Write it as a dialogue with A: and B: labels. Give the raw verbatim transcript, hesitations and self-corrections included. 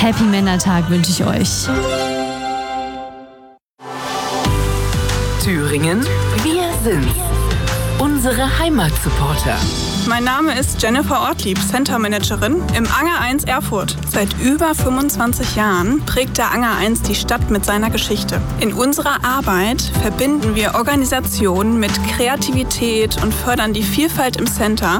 A: Happy Männertag wünsche ich euch.
B: Thüringen, wir sind's. Unsere Heimatsupporter.
C: Mein Name ist Jennifer Ortlieb, Center Managerin im Anger eins Erfurt. Seit über fünfundzwanzig Jahren prägt der Anger eins die Stadt mit seiner Geschichte. In unserer Arbeit verbinden wir Organisationen mit Kreativität und fördern die Vielfalt im Center